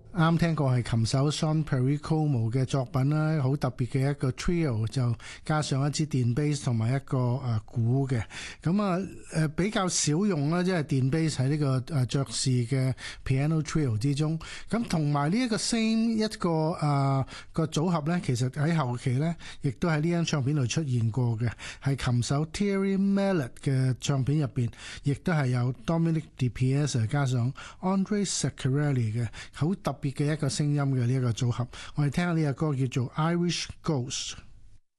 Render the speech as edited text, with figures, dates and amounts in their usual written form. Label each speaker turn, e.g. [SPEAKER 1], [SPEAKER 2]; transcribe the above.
[SPEAKER 1] 啱聽過係琴手 Sean Pericomo 嘅作品啦，好特別嘅一個 trio， 就加上一支電 bass 同埋一個鼓嘅。咁比較少用啦，即係電 bass 喺呢個爵士嘅 piano trio 之中。咁同埋呢一個 same 一個個組合咧，其實喺後期咧，亦都喺呢張唱片度出現過嘅，係琴手 Terry Mallett 嘅唱片入邊，亦都係有 Dominic DiPiazza 加上 Andre Saccarelli 嘅，好特別嘅一個聲音嘅呢一個組合。我哋聽下呢個歌叫做 Irish Ghost。